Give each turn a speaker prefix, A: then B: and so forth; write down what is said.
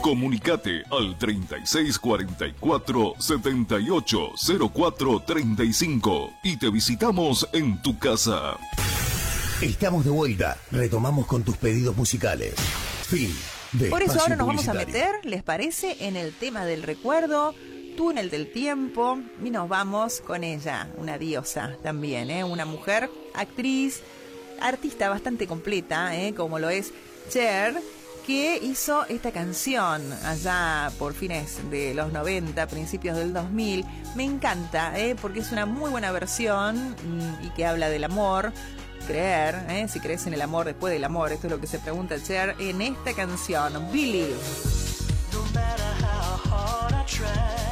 A: Comunicate al 3644-780435 y te visitamos en tu casa.
B: Estamos de vuelta. Retomamos con tus pedidos musicales. Fin de
C: Por eso
B: espacio
C: ahora nos vamos a
B: publicitario.
C: meter, ¿les parece?, en el tema del recuerdo, túnel del tiempo, y nos vamos con ella, una diosa también, una mujer, actriz, artista bastante completa, como lo es Cher, que hizo esta canción allá por fines de los 90, principios del 2000. Me encanta, porque es una muy buena versión y que habla del amor. Creer, si crees en el amor después del amor, esto es lo que se pregunta Cher en esta canción, Believe.
D: No matter how hard I try,